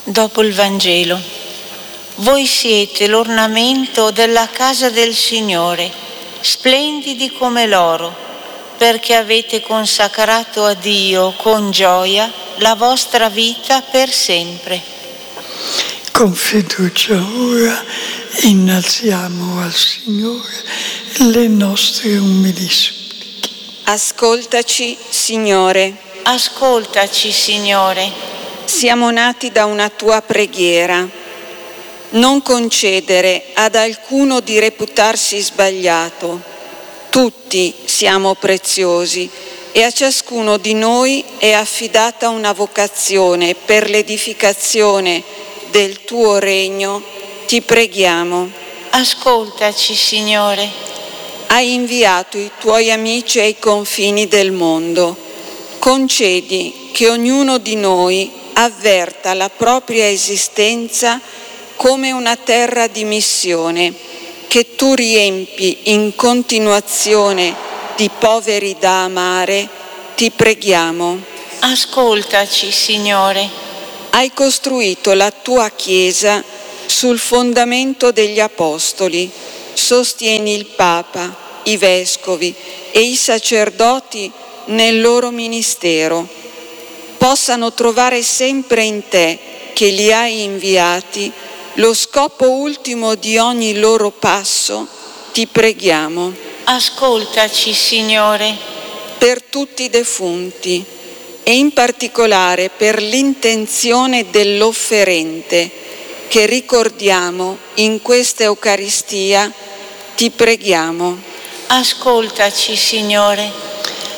Dopo il Vangelo. Voi siete l'ornamento della casa del Signore, splendidi come l'oro, perché avete consacrato a Dio con gioia la vostra vita per sempre. Con fiducia ora innalziamo al Signore le nostre umili suppliche. Ascoltaci, Signore. Ascoltaci, Signore. Siamo nati da una tua preghiera. Non concedere ad alcuno di reputarsi sbagliato. Tutti siamo preziosi e a ciascuno di noi è affidata una vocazione per l'edificazione del tuo regno. Ti preghiamo. Ascoltaci, Signore. Hai inviato i tuoi amici ai confini del mondo. Concedi che ognuno di noi avverta la propria esistenza come una terra di missione, che tu riempi in continuazione di poveri da amare, ti preghiamo. Ascoltaci, Signore. Hai costruito la tua Chiesa sul fondamento degli Apostoli. Sostieni il Papa, i Vescovi e i sacerdoti nel loro ministero. Possano trovare sempre in te, che li hai inviati, lo scopo ultimo di ogni loro passo, ti preghiamo. Ascoltaci, Signore. Per tutti i defunti e in particolare per l'intenzione dell'offerente che ricordiamo in questa Eucaristia, ti preghiamo. Ascoltaci, Signore.